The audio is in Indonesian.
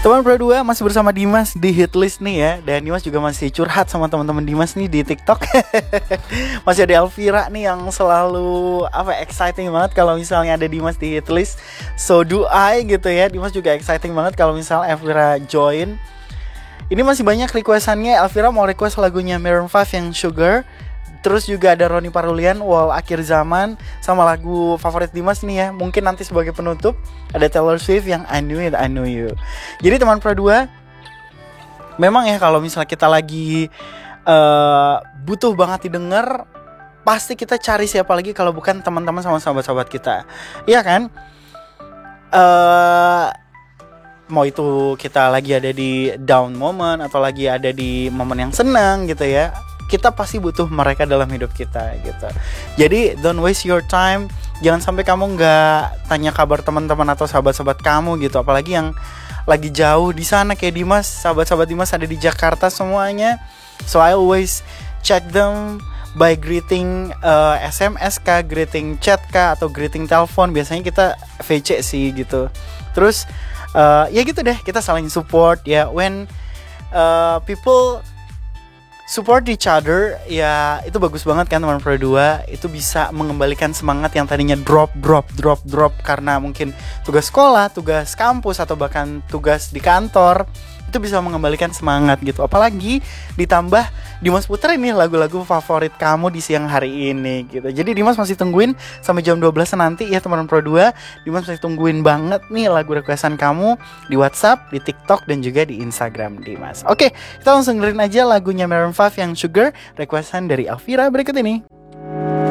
Teman Pro 2 masih bersama Dimas di Hitlist nih ya. Dan Dimas juga masih curhat sama teman-teman Dimas nih di TikTok. Masih ada Elvira nih yang selalu exciting banget kalau misalnya ada Dimas di Hitlist. So do I gitu ya. Dimas juga exciting banget kalau misalnya Elvira join. Ini masih banyak requestannya. Elvira mau request lagunya Maroon 5 yang Sugar. Terus juga ada Roni Parulian, Wall Akhir Zaman. Sama lagu favorit Dimas nih ya. Mungkin nanti sebagai penutup ada Taylor Swift yang I Knew It, I Knew You. Jadi teman Pro 2, memang ya kalau misalnya kita lagi butuh banget didengar, pasti kita cari siapa lagi kalau bukan teman-teman sama sahabat-sahabat kita. Iya kan? Mau itu kita lagi ada di down moment atau lagi ada di momen yang senang gitu ya, kita pasti butuh mereka dalam hidup kita gitu. Jadi don't waste your time. Jangan sampai kamu gak tanya kabar teman-teman atau sahabat-sahabat kamu gitu. Apalagi yang lagi jauh di sana kayak Dimas. Sahabat-sahabat Dimas ada di Jakarta semuanya. So I always check them by greeting SMS kah, greeting chat kah, atau greeting telepon. Biasanya kita VC sih gitu. Terus ya gitu deh, kita saling support ya. When people support each other, ya itu bagus banget kan teman Pro 2. Itu bisa mengembalikan semangat yang tadinya drop karena mungkin tugas sekolah, tugas kampus, atau bahkan tugas di kantor. Itu bisa mengembalikan semangat gitu. Apalagi ditambah Dimas puter ini lagu-lagu favorit kamu di siang hari ini gitu. Jadi Dimas masih tungguin sampai jam 12 nanti ya teman Pro 2. Dimas masih tungguin banget nih lagu requestan kamu di WhatsApp, di TikTok, dan juga di Instagram Dimas. Oke, kita langsung dengerin aja lagunya Maroon 5 yang Sugar, requestan dari Elvira berikut ini.